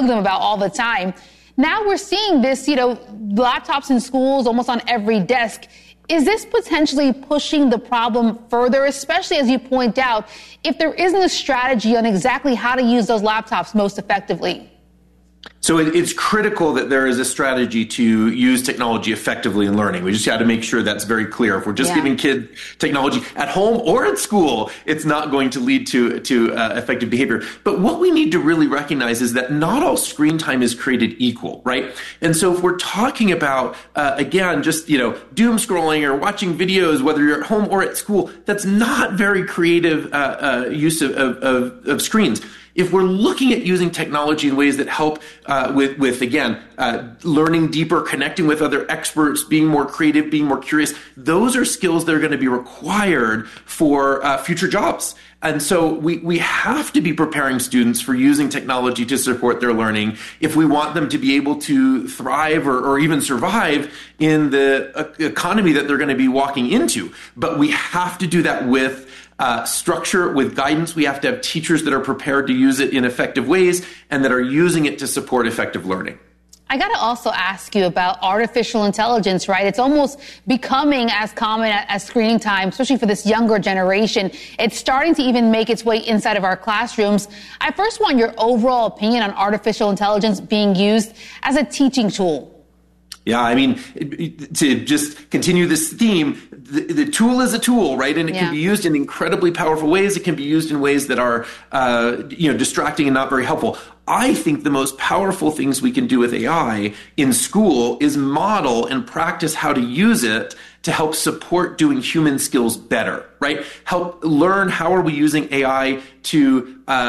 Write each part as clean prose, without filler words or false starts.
to them about all the time. Now we're seeing this, laptops in schools almost on every desk. Is this potentially pushing the problem further, especially as you point out, if there isn't a strategy on exactly how to use those laptops most effectively? So it's critical that there is a strategy to use technology effectively in learning. We just got to make sure that's very clear. If we're just giving kids technology at home or at school, it's not going to lead to effective behavior. But what we need to really recognize is that not all screen time is created equal, right? And so if we're talking about, again, just, doom scrolling or watching videos, whether you're at home or at school, that's not very creative use of screens. If we're looking at using technology in ways that help with learning deeper, connecting with other experts, being more creative, being more curious, those are skills that are going to be required for future jobs. And so we have to be preparing students for using technology to support their learning if we want them to be able to thrive or even survive in the economy that they're going to be walking into. But we have to do that with structure, with guidance. We have to have teachers that are prepared to use it in effective ways and that are using it to support effective learning. I got to also ask you about artificial intelligence, right? It's almost becoming as common as screening time, especially for this younger generation. It's starting to even make its way inside of our classrooms. I first want your overall opinion on artificial intelligence being used as a teaching tool. Yeah, I mean, to just continue this theme, the tool is a tool, right? And it can be used in incredibly powerful ways. It can be used in ways that are, distracting and not very helpful. I think the most powerful things we can do with AI in school is model and practice how to use it to help support doing human skills better, right? Help learn how are we using AI to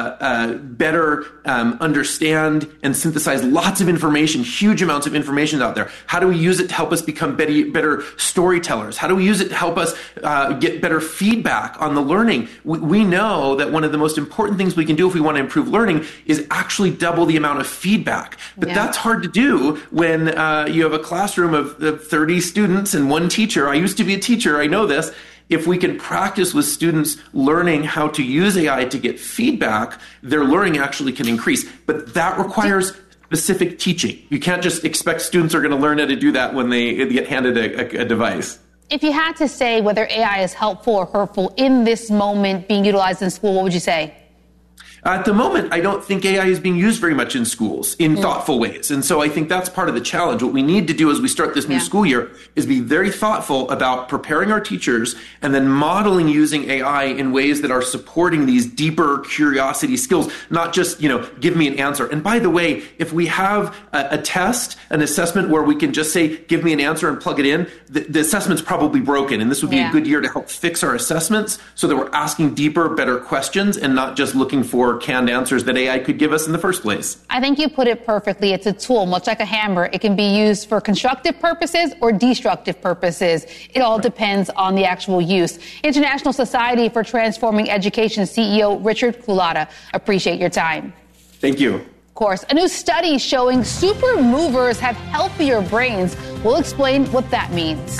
better understand and synthesize lots of information, huge amounts of information out there. How do we use it to help us become better storytellers? How do we use it to help us get better feedback on the learning? We know that one of the most important things we can do if we want to improve learning is actually double the amount of feedback. But that's hard to do when you have a classroom of 30 students and one teacher. I used to be a teacher. I know this. If we can practice with students learning how to use AI to get feedback, their learning actually can increase. But that requires specific teaching. You can't just expect students are going to learn how to do that when they get handed a device. If you had to say whether AI is helpful or hurtful in this moment being utilized in school, what would you say? At the moment, I don't think AI is being used very much in schools in thoughtful ways. And so I think that's part of the challenge. What we need to do as we start this new school year is be very thoughtful about preparing our teachers and then modeling using AI in ways that are supporting these deeper curiosity skills, not just, give me an answer. And by the way, if we have a test, an assessment where we can just say, give me an answer and plug it in, the assessment's probably broken. And this would be a good year to help fix our assessments so that we're asking deeper, better questions and not just looking for canned answers that AI could give us in the first place. I think you put it perfectly. It's a tool, much like a hammer. It can be used for constructive purposes or destructive purposes. It all depends on the actual use. International Society for Transforming Education CEO Richard Culata, appreciate your time. Thank you. Of course, a new study showing super movers have healthier brains. We'll explain what that means.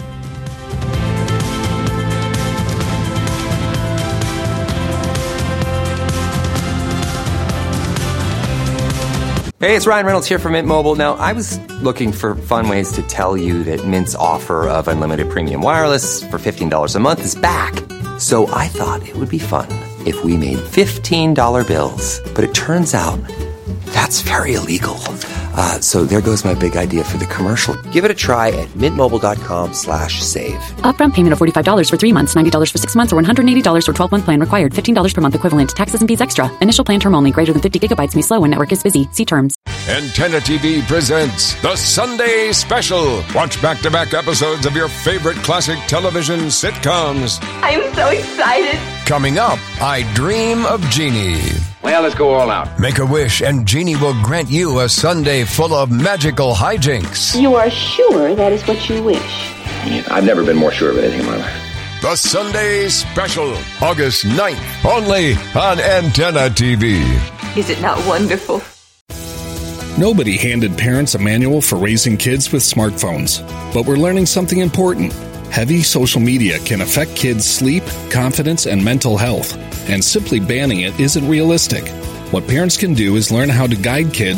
Hey, it's Ryan Reynolds here from Mint Mobile. Now, I was looking for fun ways to tell you that Mint's offer of unlimited premium wireless for $15 a month is back. So I thought it would be fun if we made $15 bills. But it turns out that's very illegal. So there goes my big idea for the commercial. Give it a try at mintmobile.com/save. Upfront payment of $45 for 3 months, $90 for 6 months, or $180 for 12-month plan required. $15 per month equivalent. Taxes and fees extra. Initial plan term only. Greater than 50 gigabytes may slow when network is busy. See terms. Antenna TV presents The Sunday Special. Watch back-to-back episodes of your favorite classic television sitcoms. I'm so excited. Coming up, I Dream of Jeannie. Well, let's go all out. Make a wish and Jeannie will grant you a Sunday full of magical hijinks. You are sure that is what you wish? I've never been more sure of anything in my life. The Sunday Special, August 9th, only on Antenna TV. Is it not wonderful? Nobody handed parents a manual for raising kids with smartphones, but we're learning something important. Heavy social media can affect kids' sleep, confidence, and mental health, and simply banning it isn't realistic. What parents can do is learn how to guide kids